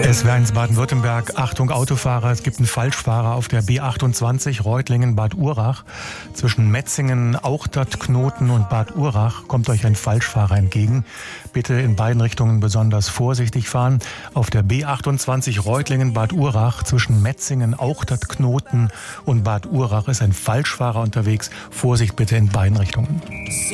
SWR1 Baden-Württemberg, Achtung Autofahrer, es gibt einen Falschfahrer auf der B28 Reutlingen-Bad Urach. Zwischen Metzingen, Auchtertknoten und Bad Urach kommt euch ein Falschfahrer entgegen. Bitte in beiden Richtungen besonders vorsichtig fahren. Auf der B28 Reutlingen-Bad Urach zwischen Metzingen, Auchtertknoten und Bad Urach ist ein Falschfahrer unterwegs. Vorsicht bitte in beiden Richtungen.